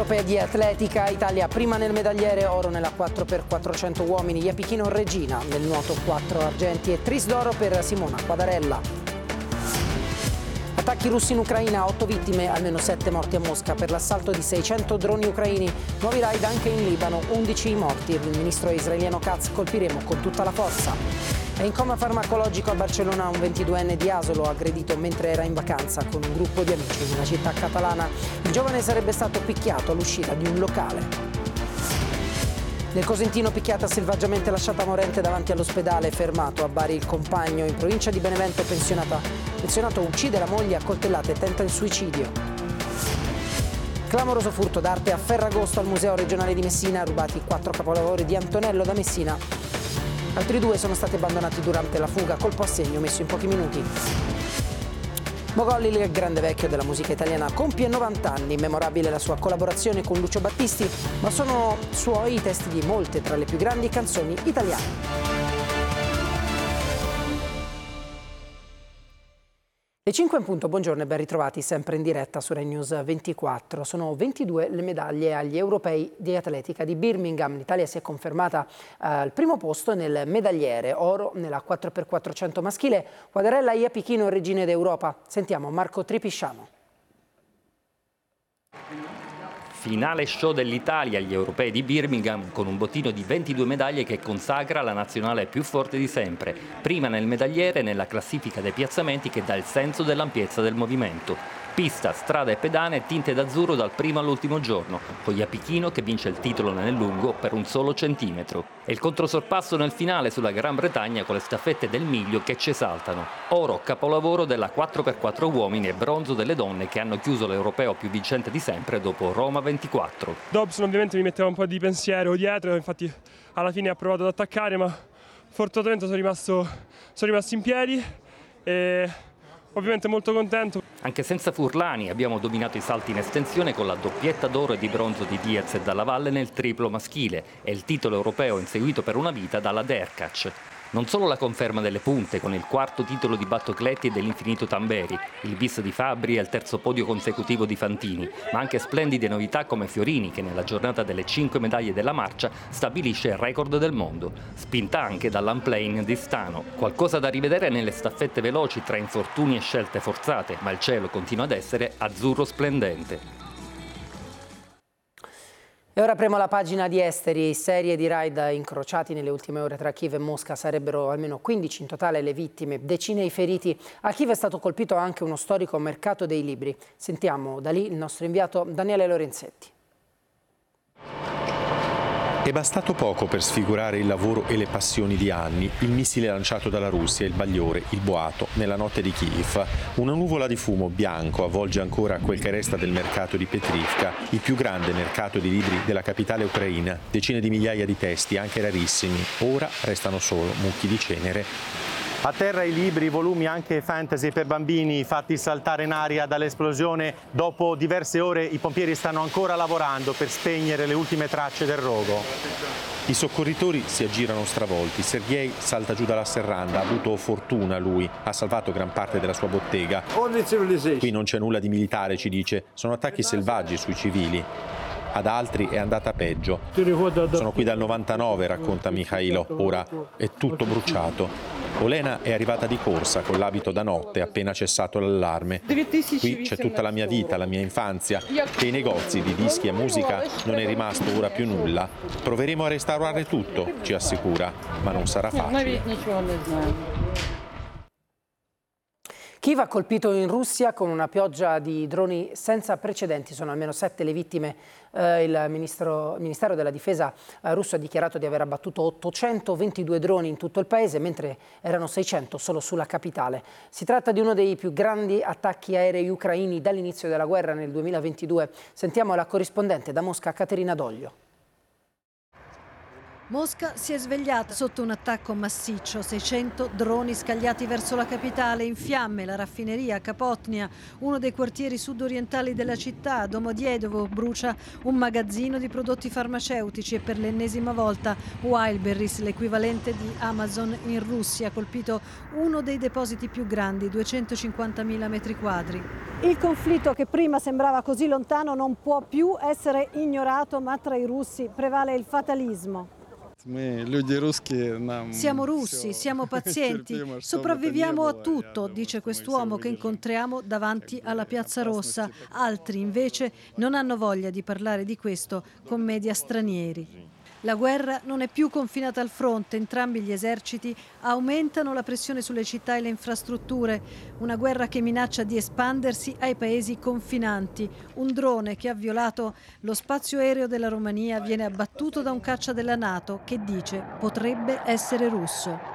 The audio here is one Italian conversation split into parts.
Europee di atletica, Italia prima nel medagliere, oro nella 4x400 uomini, Iapichino regina, nel nuoto 4 argenti e tris d'oro per Simona Quadarella. Attacchi russi in Ucraina, 8 vittime, almeno 7 morti a Mosca per l'assalto di 600 droni ucraini. Nuovi raid anche in Libano, 11 i morti. Il ministro israeliano Katz: colpiremo con tutta la forza. È in coma farmacologico a Barcellona un 22enne di Asolo, aggredito mentre era in vacanza con un gruppo di amici in una città catalana. Il giovane sarebbe stato picchiato all'uscita di un locale. Nel Cosentino, picchiata selvaggiamente lasciata morente davanti all'ospedale, fermato a Bari il compagno. In provincia di Benevento, pensionato uccide la moglie a coltellate e tenta il suicidio. Clamoroso furto d'arte a Ferragosto al Museo regionale di Messina, rubati 4 capolavori di Antonello da Messina. Altri 2 sono stati abbandonati durante la fuga, colpo a segno messo in pochi minuti. Mogolli, il grande vecchio della musica italiana, compie 90 anni, memorabile la sua collaborazione con Lucio Battisti, ma sono suoi i testi di molte tra le più grandi canzoni italiane. Le 5 in punto, buongiorno e ben ritrovati sempre in diretta su Rai News 24. Sono 22 le medaglie agli europei di atletica di Birmingham. L'Italia si è confermata al primo posto nel medagliere, oro nella 4x400 maschile, Quadarella, Iapichino regine d'Europa. Sentiamo Marco Tripisciano. Finale show dell'Italia agli europei di Birmingham con un bottino di 22 medaglie che consacra la nazionale più forte di sempre, prima nel medagliere e nella classifica dei piazzamenti che dà il senso dell'ampiezza del movimento. Pista, strada e pedane tinte d'azzurro dal primo all'ultimo giorno, con Iapichino che vince il titolo nel lungo per un solo centimetro. E il controsorpasso nel finale sulla Gran Bretagna con le staffette del miglio che ci esaltano. Oro, capolavoro della 4x4 uomini e bronzo delle donne che hanno chiuso l'europeo più vincente di sempre dopo Roma 24. Dobson ovviamente mi metteva un po' di pensiero dietro, infatti alla fine ha provato ad attaccare, ma fortunatamente sono rimasto in piedi e ovviamente molto contento. Anche senza Furlani abbiamo dominato i salti in estensione con la doppietta d'oro e di bronzo di Diaz e Dalla Valle nel triplo maschile e il titolo europeo inseguito per una vita dalla Derkach. Non solo la conferma delle punte con il 4º titolo di Battocletti e dell'infinito Tamberi, il bis di Fabbri e il 3º podio consecutivo di Fantini, ma anche splendide novità come Fiorini che nella giornata delle 5 medaglie della marcia stabilisce il record del mondo, spinta anche dall'unplane di Stano. Qualcosa da rivedere nelle staffette veloci tra infortuni e scelte forzate, ma il cielo continua ad essere azzurro splendente. E ora apriamo la pagina di esteri, serie di raid incrociati nelle ultime ore tra Kiev e Mosca, sarebbero almeno 15 in totale le vittime, decine i feriti. A Kiev è stato colpito anche uno storico mercato dei libri. Sentiamo da lì il nostro inviato Daniele Lorenzetti. È bastato poco per sfigurare il lavoro e le passioni di anni, il missile lanciato dalla Russia, il bagliore, il boato, nella notte di Kiev. Una nuvola di fumo bianco avvolge ancora quel che resta del mercato di Petrivka, il più grande mercato di libri della capitale ucraina. Decine di migliaia di testi, anche rarissimi. Ora restano solo mucchi di cenere. A terra i libri, volumi anche fantasy per bambini fatti saltare in aria dall'esplosione. Dopo diverse ore i pompieri stanno ancora lavorando per spegnere le ultime tracce del rogo. I soccorritori si aggirano stravolti. Sergei salta giù dalla serranda, ha avuto fortuna lui, ha salvato gran parte della sua bottega. Qui non c'è nulla di militare, ci dice, sono attacchi selvaggi sui civili. Ad altri è andata peggio. Sono qui dal 99, racconta Mikhailo, ora è tutto bruciato. Olena è arrivata di corsa con l'abito da notte appena cessato l'allarme. Qui c'è tutta la mia vita, la mia infanzia. Che i negozi di dischi e musica non è rimasto ora più nulla. Proveremo a restaurare tutto, ci assicura, ma non sarà facile. Kiev ha colpito in Russia con una pioggia di droni senza precedenti, sono almeno 7 le vittime. Il Ministero della Difesa russo ha dichiarato di aver abbattuto 822 droni in tutto il paese, mentre erano 600 solo sulla capitale. Si tratta di uno dei più grandi attacchi aerei ucraini dall'inizio della guerra nel 2022. Sentiamo la corrispondente da Mosca, Caterina Doglio. Mosca si è svegliata sotto un attacco massiccio, 600 droni scagliati verso la capitale, in fiamme la raffineria Kapotnia, uno dei quartieri sudorientali della città. Domodiedovo brucia un magazzino di prodotti farmaceutici e per l'ennesima volta Wildberries, l'equivalente di Amazon in Russia, ha colpito uno dei depositi più grandi, 250.000 metri quadri. Il conflitto che prima sembrava così lontano non può più essere ignorato, ma tra i russi prevale il fatalismo. Siamo russi, siamo pazienti, sopravviviamo a tutto, dice quest'uomo che incontriamo davanti alla Piazza Rossa. Altri invece non hanno voglia di parlare di questo con media stranieri. La guerra non è più confinata al fronte, entrambi gli eserciti aumentano la pressione sulle città e le infrastrutture, una guerra che minaccia di espandersi ai paesi confinanti. Un drone che ha violato lo spazio aereo della Romania viene abbattuto da un caccia della NATO che dice potrebbe essere russo.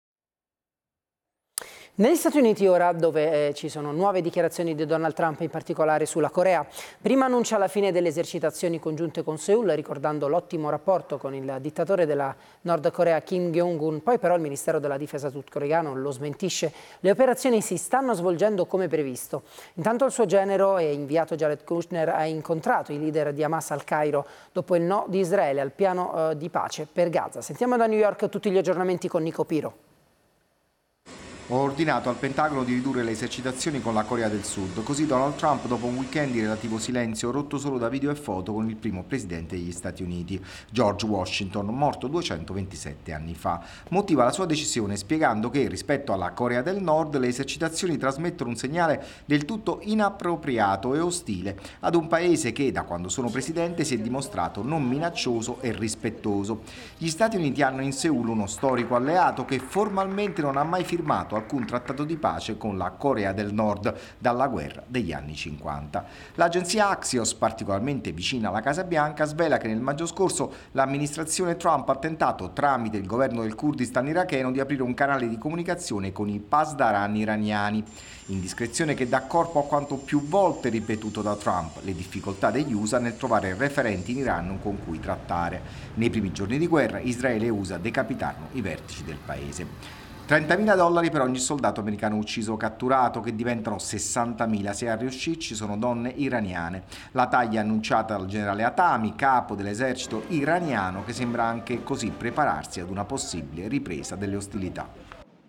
Negli Stati Uniti ora, dove ci sono nuove dichiarazioni di Donald Trump, in particolare sulla Corea. Prima annuncia la fine delle esercitazioni congiunte con Seul, ricordando l'ottimo rapporto con il dittatore della Nord Corea Kim Jong-un. Poi però il Ministero della Difesa sudcoreano lo smentisce. Le operazioni si stanno svolgendo come previsto. Intanto il suo genero e inviato Jared Kushner ha incontrato i leader di Hamas al Cairo dopo il no di Israele al piano di pace per Gaza. Sentiamo da New York tutti gli aggiornamenti con Nico Piro. Ho ordinato al Pentagono di ridurre le esercitazioni con la Corea del Sud, così Donald Trump, dopo un weekend di relativo silenzio rotto solo da video e foto con il primo presidente degli Stati Uniti, George Washington, morto 227 anni fa, motiva la sua decisione spiegando che rispetto alla Corea del Nord le esercitazioni trasmettono un segnale del tutto inappropriato e ostile ad un paese che da quando sono presidente si è dimostrato non minaccioso e rispettoso. Gli Stati Uniti hanno in Seul uno storico alleato che formalmente non ha mai firmato alcun trattato di pace con la Corea del Nord dalla guerra degli anni 50. L'agenzia Axios, particolarmente vicina alla Casa Bianca, svela che nel maggio scorso l'amministrazione Trump ha tentato, tramite il governo del Kurdistan iracheno, di aprire un canale di comunicazione con i pasdaran iraniani. Indiscrezione che dà corpo a quanto più volte ripetuto da Trump, le difficoltà degli USA nel trovare referenti in Iran con cui trattare. Nei primi giorni di guerra Israele e USA decapitarono i vertici del paese. $30.000 per ogni soldato americano ucciso o catturato, che diventano 60.000 se a riuscirci sono donne iraniane. La taglia annunciata dal generale Hatami, capo dell'esercito iraniano, che sembra anche così prepararsi ad una possibile ripresa delle ostilità.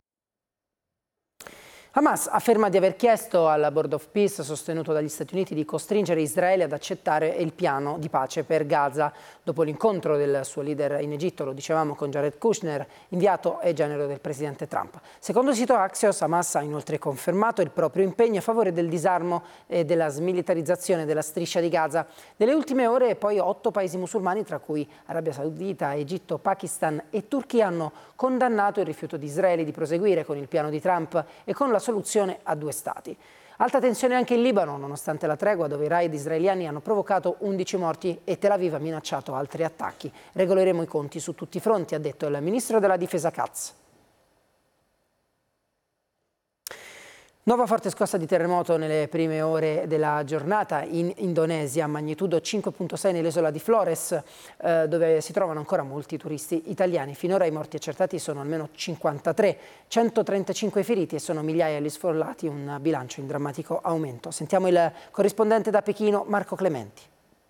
Hamas afferma di aver chiesto al Board of Peace, sostenuto dagli Stati Uniti, di costringere Israele ad accettare il piano di pace per Gaza. Dopo l'incontro del suo leader in Egitto, lo dicevamo, con Jared Kushner, inviato e genero del presidente Trump. Secondo il sito Axios, Hamas ha inoltre confermato il proprio impegno a favore del disarmo e della smilitarizzazione della striscia di Gaza. Nelle ultime ore poi 8 paesi musulmani, tra cui Arabia Saudita, Egitto, Pakistan e Turchia, hanno condannato il rifiuto di Israele di proseguire con il piano di Trump e con la soluzione a 2 stati. Alta tensione anche in Libano, nonostante la tregua, dove i raid israeliani hanno provocato 11 morti e Tel Aviv ha minacciato altri attacchi. Regoleremo i conti su tutti i fronti, ha detto il ministro della Difesa Katz. Nuova forte scossa di terremoto nelle prime ore della giornata in Indonesia, magnitudo 5.6 nell'isola di Flores, dove si trovano ancora molti turisti italiani. Finora i morti accertati sono almeno 53, 135 feriti e sono migliaia gli sfollati, un bilancio in drammatico aumento. Sentiamo il corrispondente da Pechino, Marco Clementi.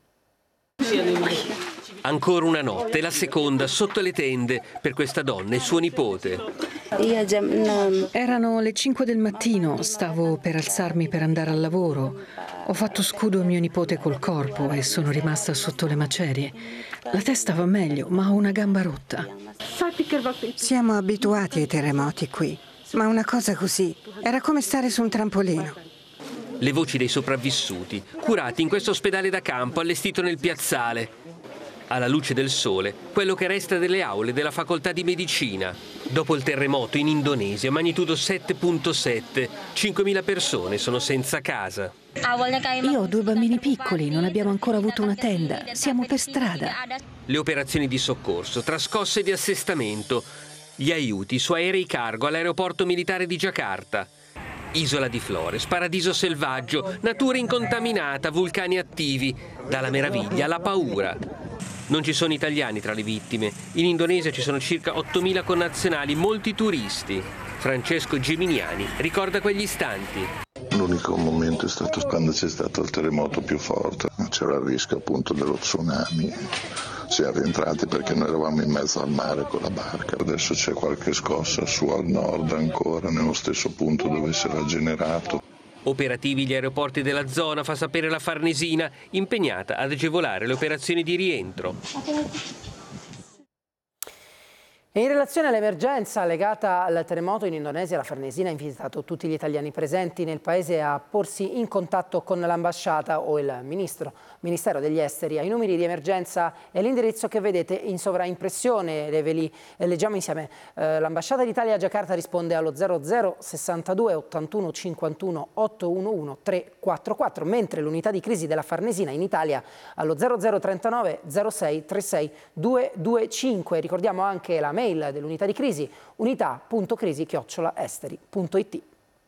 Ancora una notte, la seconda sotto le tende per questa donna e suo nipote. Erano le 5 del mattino, stavo per alzarmi per andare al lavoro. Ho fatto scudo a mio nipote col corpo e sono rimasta sotto le macerie. La testa va meglio, ma ho una gamba rotta. Siamo abituati ai terremoti qui, ma una cosa così era come stare su un trampolino. Le voci dei sopravvissuti, curati in questo ospedale da campo allestito nel piazzale. Alla luce del sole, quello che resta delle aule della facoltà di medicina. Dopo il terremoto in Indonesia, magnitudo 7.7, 5.000 persone sono senza casa. Io ho 2 bambini piccoli, non abbiamo ancora avuto una tenda, siamo per strada. Le operazioni di soccorso, trascosse di assestamento, gli aiuti su aerei cargo all'aeroporto militare di Giacarta. Isola di Flores, paradiso selvaggio, natura incontaminata, vulcani attivi, dalla meraviglia alla paura. Non ci sono italiani tra le vittime. In Indonesia ci sono circa 8.000 connazionali, molti turisti. Francesco Geminiani ricorda quegli istanti. L'unico momento è stato quando c'è stato il terremoto più forte, c'era il rischio appunto dello tsunami. Siamo rientrati perché noi eravamo in mezzo al mare con la barca. Adesso c'è qualche scossa su al nord ancora, nello stesso punto dove si era generato. Operativi gli aeroporti della zona, fa sapere la Farnesina, impegnata ad agevolare le operazioni di rientro. In relazione all'emergenza legata al terremoto in Indonesia, la Farnesina ha invitato tutti gli italiani presenti nel paese a porsi in contatto con l'ambasciata o il Ministero degli Esteri. Ai numeri di emergenza e l'indirizzo che vedete in sovraimpressione, ve li leggiamo insieme. L'ambasciata d'Italia a Giacarta risponde allo 00 62 81 51 811 344, mentre l'unità di crisi della Farnesina in Italia allo 0039 06 36 225. Ricordiamo anche la mail dell'unità di crisi, unità.crisi@esteri.it.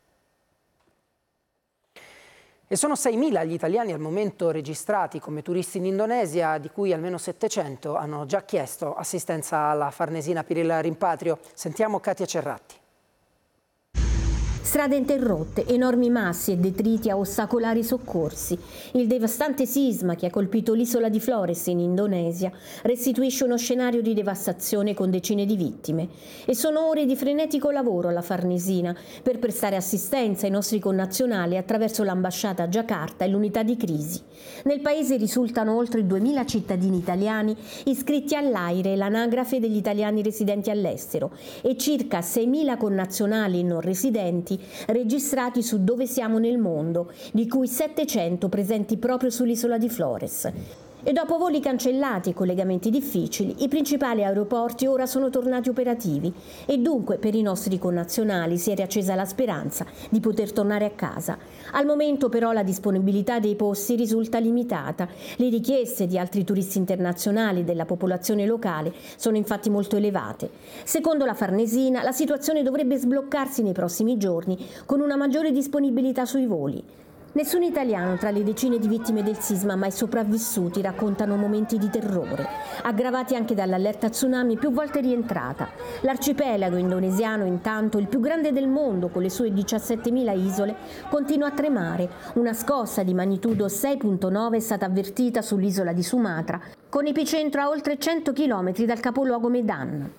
E sono 6.000 gli italiani al momento registrati come turisti in Indonesia, di cui almeno 700 hanno già chiesto assistenza alla Farnesina per il rimpatrio. Sentiamo Katia Cerratti. Strade interrotte, enormi massi e detriti a ostacolare i soccorsi. Il devastante sisma che ha colpito l'isola di Flores in Indonesia restituisce uno scenario di devastazione con decine di vittime. E sono ore di frenetico lavoro alla Farnesina per prestare assistenza ai nostri connazionali attraverso l'ambasciata a Giacarta e l'unità di crisi. Nel paese risultano oltre 2.000 cittadini italiani iscritti all'AIRE, l'anagrafe degli italiani residenti all'estero, e circa 6.000 connazionali non residenti registrati su Dove siamo nel mondo, di cui 700 presenti proprio sull'isola di Flores. E dopo voli cancellati e collegamenti difficili, i principali aeroporti ora sono tornati operativi e dunque per i nostri connazionali si è riaccesa la speranza di poter tornare a casa. Al momento però la disponibilità dei posti risulta limitata. Le richieste di altri turisti internazionali e della popolazione locale sono infatti molto elevate. Secondo la Farnesina, la situazione dovrebbe sbloccarsi nei prossimi giorni con una maggiore disponibilità sui voli. Nessun italiano tra le decine di vittime del sisma mai sopravvissuti raccontano momenti di terrore, aggravati anche dall'allerta tsunami più volte rientrata. L'arcipelago indonesiano, intanto, il più grande del mondo con le sue 17.000 isole, continua a tremare. Una scossa di magnitudo 6.9 è stata avvertita sull'isola di Sumatra, con epicentro a oltre 100 km dal capoluogo Medan.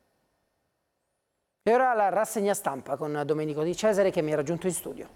E ora la rassegna stampa con Domenico Di Cesare che mi ha raggiunto in studio.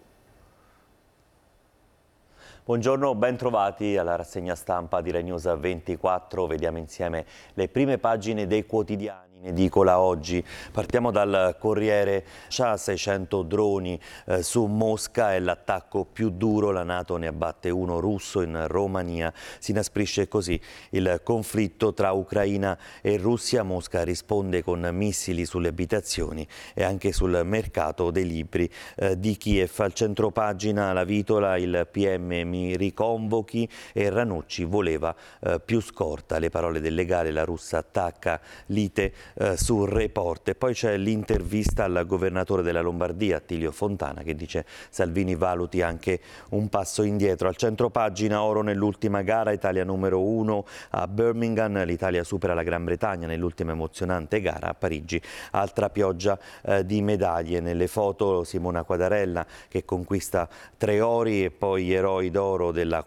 Buongiorno, ben trovati alla rassegna stampa di Rai News 24. Vediamo insieme le prime pagine dei quotidiani. In edicola oggi partiamo dal Corriere. 600 droni su Mosca, è l'attacco più duro, la NATO ne abbatte uno russo in Romania. Si inasprisce così il conflitto tra Ucraina e Russia. Mosca risponde con missili sulle abitazioni e anche sul mercato dei libri di Kiev. Al centropagina la Vitola, il PM mi riconvochi e Ranucci voleva più scorta. Le parole del legale, la russa attacca lite su Report. E poi c'è l'intervista al governatore della Lombardia, Attilio Fontana, che dice Salvini valuti anche un passo indietro. Al centropagina oro nell'ultima gara, Italia numero 1 a Birmingham, l'Italia supera la Gran Bretagna nell'ultima emozionante gara a Parigi. Altra pioggia di medaglie. Nelle foto Simona Quadarella che conquista 3 ori e poi gli eroi d'oro della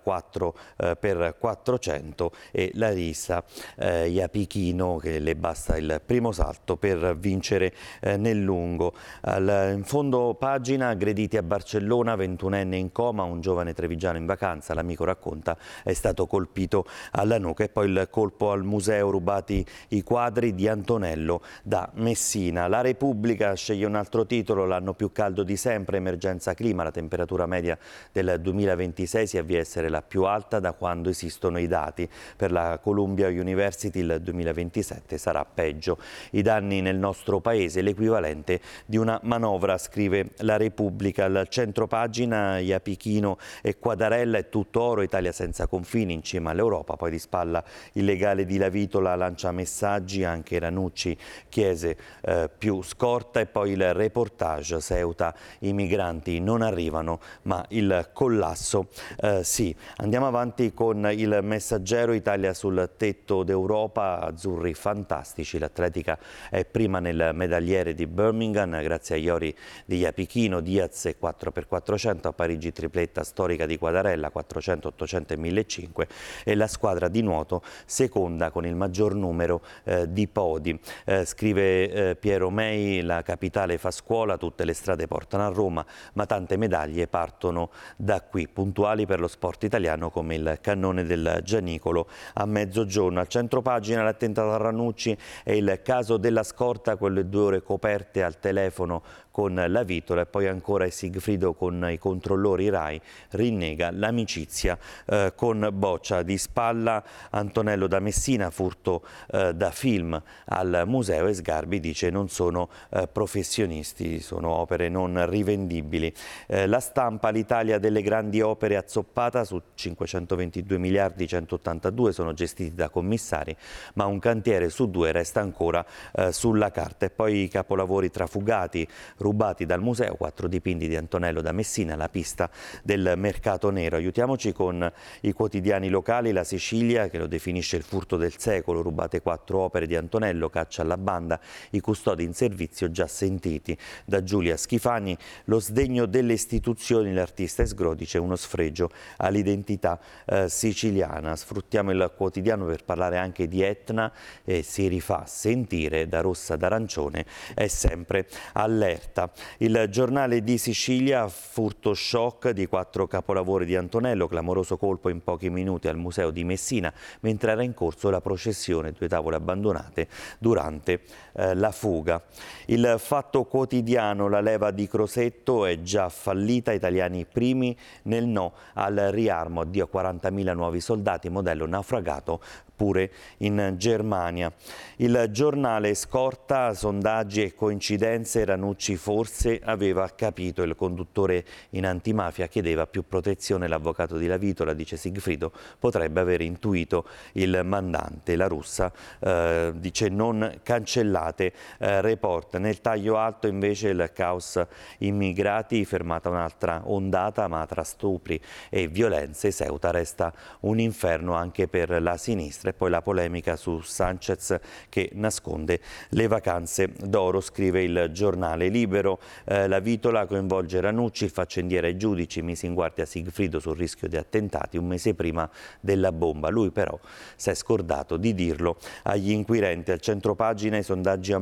4x400 e Larissa Iapichino che le basta il primo salto per vincere nel lungo. In fondo pagina, aggrediti a Barcellona, 21enne in coma, un giovane trevigiano in vacanza, l'amico racconta, è stato colpito alla nuca. E poi il colpo al museo, rubati i quadri di Antonello da Messina. La Repubblica sceglie un altro titolo, l'anno più caldo di sempre, emergenza clima, la temperatura media del 2026 si avvia a essere la più alta da quando esistono i dati. Per la Columbia University il 2027 sarà peggio. i danni nel nostro paese, l'equivalente di una manovra, scrive La Repubblica. Al centro pagina Iapichino e Quadarella, è tutto oro, Italia senza confini in cima all'Europa. Poi di spalla il legale di Lavitola lancia messaggi, anche Ranucci chiese più scorta, e poi il reportage Ceuta, i migranti non arrivano ma il collasso sì. Andiamo avanti con il Messaggero, Italia sul tetto d'Europa, azzurri fantastici, l'atletica è prima nel medagliere di Birmingham grazie agli ori di Iapichino, Diaz 4x400, a Parigi tripletta storica di Quadarella 400, 800 e 1500, e la squadra di nuoto seconda con il maggior numero di podi. Scrive Piero Mei, la capitale fa scuola, tutte le strade portano a Roma, ma tante medaglie partono da qui, puntuali per lo sport italiano come il cannone del Gianicolo a mezzogiorno. Al centropagina l'attentato a Ranucci e il caso della scorta, quelle 2 ore coperte al telefono con Lavitola, e poi ancora Sigfrido con i controllori RAI rinnega l'amicizia con Boccia. Di spalla Antonello da Messina, furto da film al museo, e Sgarbi dice non sono professionisti, sono opere non rivendibili. La Stampa, l'Italia delle grandi opere azzoppata, su 522 miliardi 182 sono gestiti da commissari, ma un cantiere su 2 resta ancora sulla carta. E poi i capolavori trafugati, rubati dal museo, 4 dipinti di Antonello da Messina, la pista del mercato nero. Aiutiamoci con i quotidiani locali. La Sicilia, che lo definisce il furto del secolo, rubate 4 opere di Antonello, caccia alla banda, i custodi in servizio già sentiti. Da Giulia Schifani, lo sdegno delle istituzioni, l'artista Esgro dice uno sfregio all'identità siciliana. Sfruttiamo il quotidiano per parlare anche di Etna, e si rifà sentire, da rossa ad arancione, è sempre allerta. Il Giornale di Sicilia, furto shock di 4 capolavori di Antonello, clamoroso colpo in pochi minuti al museo di Messina mentre era in corso la processione, 2 tavole abbandonate durante la fuga. Il Fatto Quotidiano, la leva di Crosetto è già fallita, italiani primi nel no al riarmo, addio a 40.000 nuovi soldati, modello naufragato pure in Germania. Il Giornale, scorta, sondaggi e coincidenze, Ranucci forse aveva capito, il conduttore in antimafia chiedeva più protezione, l'avvocato di Lavitola, dice Sigfrido, potrebbe aver intuito il mandante. La Russa dice non cancellate, report. Nel taglio alto invece il caos immigrati, fermata un'altra ondata, ma tra stupri e violenze Ceuta resta un inferno anche per la sinistra. E poi la polemica su Sanchez che nasconde le vacanze d'oro, scrive il Giornale. Libero, Lavitola coinvolge Ranucci, il faccendiere ai giudici, mise in guardia Sigfrido sul rischio di attentati un mese prima della bomba. Lui però si è scordato di dirlo agli inquirenti. Al centropagina i sondaggi